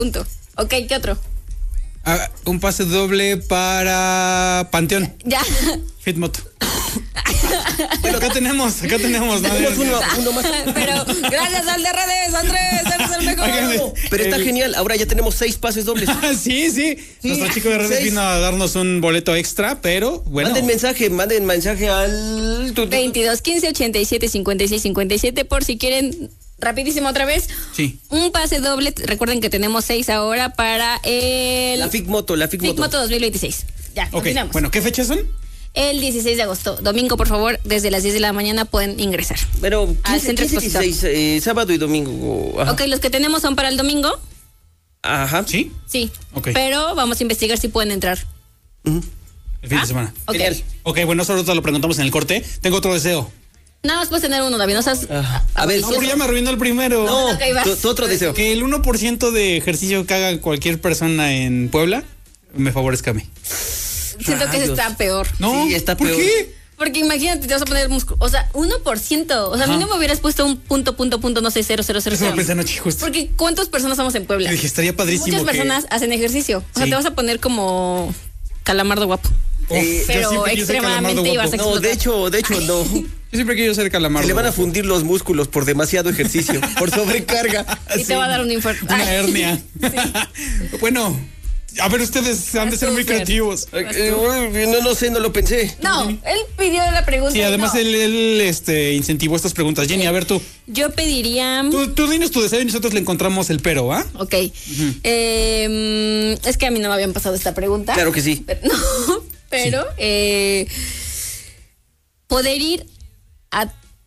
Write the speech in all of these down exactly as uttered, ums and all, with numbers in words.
Punto. Ok, ¿qué otro? Ah, un pase doble para Panteón. Ya. Fitmoto. Pero acá tenemos, acá tenemos. Tenemos uno, uno más. Pero gracias al de redes, Andrés, eres el mejor. Oigan, Pero está el- genial. Ahora ya tenemos seis pases dobles. sí, sí, Sí, Nuestro chico de redes seis. vino a darnos un boleto extra, pero bueno. Manden mensaje, manden mensaje al... tu- tu- veintidós quince ochenta y siete cincuenta y seis cincuenta y siete por si quieren. Rapidísimo otra vez. Sí. Un pase doble. Recuerden que tenemos seis ahora para el La Fitmoto, la Fitmoto. Fitmoto dos mil veintiséis. Ya, Ok, continuamos. bueno, ¿qué fechas son? El dieciséis de agosto, domingo, por favor, desde las diez de la mañana pueden ingresar. Pero Al quince, centro quince, expositor. dieciséis, eh, sábado y domingo. Ajá. Ok, los que tenemos son para el domingo. Ajá. ¿Sí? Sí. Ok. Pero vamos a investigar si pueden entrar. Ujú. El fin ¿Ah? de semana. Ok. Genial. Ok, bueno, eso ahorita lo preguntamos en el corte. Tengo otro deseo. Nada más puedes tener uno, David. No seas Ah, a ver, No, porque ya me arruinó el primero. No, Ok, vas. tu, tu otro deseo. Que el uno por ciento de ejercicio que haga cualquier persona en Puebla me favorezca a mí. Siento que ese Rayos. está peor. No, Sí, está ¿por peor. qué? Porque imagínate, te vas a poner músculo. O sea, uno por ciento. O sea, a mí Ajá. no me hubieras puesto un punto, punto, punto, no sé, cero, cero, cero, Eso lo cero. pensé anoche justo. Porque ¿cuántas personas somos en Puebla? Yo dije, estaría padrísimo Muchas que- personas hacen ejercicio. O sea, Sí. te vas a poner como calamardo guapo. Uf, Eh, yo pero siempre quise ser extremadamente calamardo ibas a guapo. No, de hecho, de hecho, no. Yo siempre quiero ser calamardo. Se le van a guapo. fundir los músculos por demasiado ejercicio, por sobrecarga. Y te va a dar un infarto. Una Ay. hernia. Bueno, a ver, ustedes han de ser muy Súper. creativos. Eh, eh, no, no sé, no lo pensé. No, él pidió la pregunta. Sí, y además no. él, él, este, incentivó estas preguntas. Jenny, a ver tú. Yo pediría. Tú, tú dinos tu deseo y nosotros le encontramos el pero, ¿ah? Ok. Eh, es que a mí no me habían pasado esta pregunta. Claro que sí. Pero, no, pero eh, poder ir a.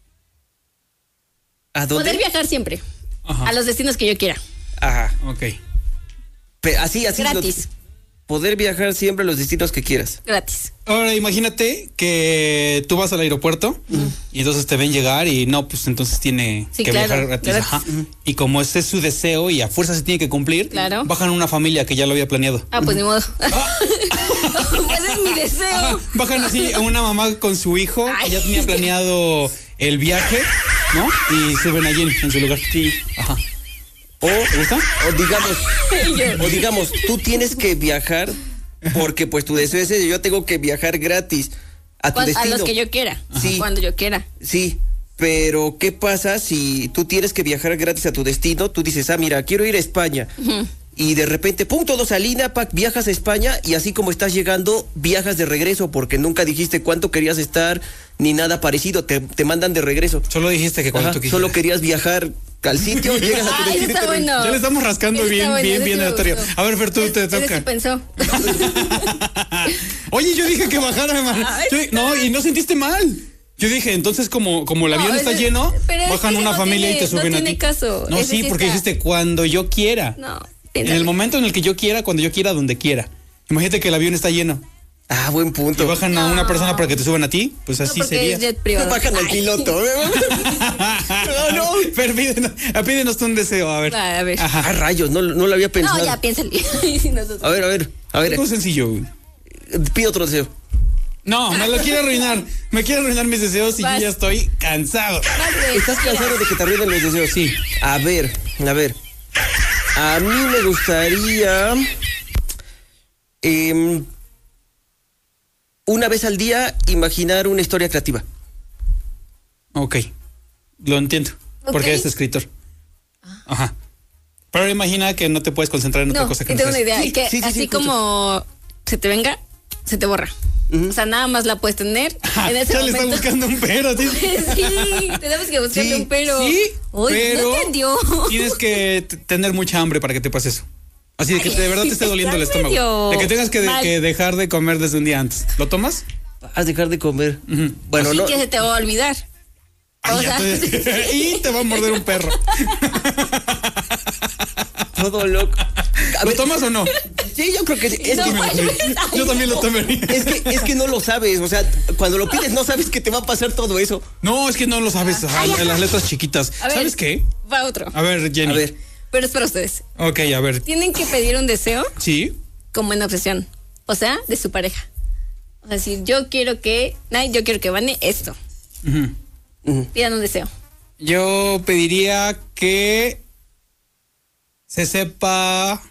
¿A dónde? Poder viajar siempre. Ajá. A los destinos que yo quiera. Ajá. Ok. Pe- así, así. Gratis. lo- poder viajar siempre a los destinos que quieras. Gratis. Ahora imagínate que tú vas al aeropuerto y entonces te ven llegar y no, pues entonces tiene Sí, que claro, viajar gratis. gratis. Ajá. Y como ese es su deseo y a fuerza se tiene que cumplir, Claro. bajan una familia que ya lo había planeado. Ah, pues ni modo. Pues es mi deseo. Ajá, bajan así a una mamá con su hijo que ya tenía planeado el viaje, ¿no? Y suben allí en, en su lugar. Sí. Ajá. O, ¿Te gusta? o digamos, o digamos, tú tienes que viajar porque pues tu deseo es ese, yo tengo que viajar gratis a tu Cuan- a destino. los que yo quiera. Sí. Cuando yo quiera. Sí, pero ¿qué pasa si tú tienes que viajar gratis a tu destino? Tú dices, ah, mira, quiero ir a España. Y de repente, pum, todo salina, pac, viajas a España y así como estás llegando, viajas de regreso porque nunca dijiste cuánto querías estar ni nada parecido, te, te mandan de regreso. Solo dijiste que cuando Ajá, tú quisieras. solo querías viajar al sitio, llegas a tu Ah, destino. ese y está te- bueno. Ya le estamos rascando Ese bien, está bueno, bien, ese bien me aleatorio. gustó. A ver, Fer, tú te Ese sí toca. pensó. Oye, yo dije que bajara, man. Ay, Yo- no, y no sentiste mal. Yo dije, entonces como, como el No, avión está ese- lleno, pero es bajan que una no familia tiene- y te suben no a ti. tiene caso. No, Ese sí, sí porque está- dijiste cuando yo quiera. No. En el momento en el que yo quiera, cuando yo quiera, donde quiera. Imagínate que el avión está lleno Ah, buen y punto. bajan a una persona para que te suban a ti, pues No, así porque sería. es jet privado. Bajan al Ay. piloto. no, no. Fer, pídenos, pídenos tú un deseo, a ver. A ver. Ah, rayos, no, no lo había pensado. No, ya piénsale. Sí, nosotros. A ver, a ver, a ver, Algo sencillo. güey. pide otro deseo. No, me lo quiere arruinar. Me quiere arruinar mis deseos y Vas. yo ya estoy cansado. Más de- ¿Estás cansado de que te arruinen los deseos? Sí. A ver, a ver. A mí me gustaría em, una vez al día imaginar una historia creativa. Ok, lo entiendo, porque Ok. eres escritor. Ajá. Pero imagina que no te puedes concentrar en otra No, cosa que y no tengo una seas. idea. Sí, que sí, sí, así sí, justo. como se te venga, se te borra. O sea, nada más la puedes tener Ah, en ese ya le está momento. buscando un pero. ¿sí? Sí, tenemos que buscarle Sí, un pero. Sí, Uy, pero no entendió. tienes que t- tener mucha hambre para que te pase eso. Así de que Ay, de verdad te esté doliendo el está estómago. medio De que tengas que, de- mal. que dejar de comer desde un día antes. ¿Lo tomas? Haz dejar de comer. Ujú. Bueno, Así no. que se te va a olvidar. Ay, O ya sea, te- y te va a morder un perro. Todo loco. A ¿Lo ver, tomas o no? Sí, yo creo que sí. Es, No, que, yo- Yo también lo tomaría. es que es que no lo sabes. O sea, cuando lo pides no sabes que te va a pasar todo eso. No, es que no lo sabes. Ajá, Ay, ajá. en las letras chiquitas. a ver, ¿Sabes qué? Va otro. A ver, Jenny. A ver. Pero es para ustedes. Ok, a ver. Tienen que pedir un deseo Sí. como en obsesión. O sea, de su pareja. O sea, si yo quiero que. Nay, yo quiero que Vane esto. Ujú. Ujú. Pidan un deseo. Yo pediría que se sepa